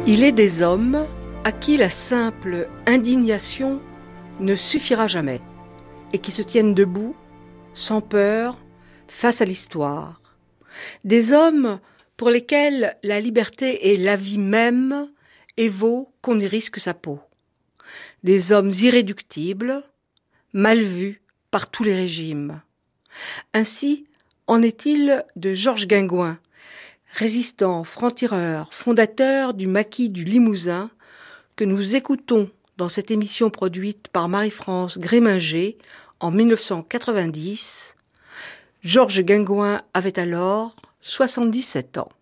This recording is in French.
Il est des hommes à qui la simple indignation ne suffira jamais et qui se tiennent debout, sans peur, face à l'histoire. Des hommes pour lesquels la liberté et la vie même évaut qu'on y risque sa peau. Des hommes irréductibles, mal vus par tous les régimes. Ainsi en est-il de Georges Guingouin, résistant, franc-tireur, fondateur du maquis du Limousin, que nous écoutons dans cette émission produite par Marie-France Gréminger en 1990. Georges Guingouin avait alors 77 ans.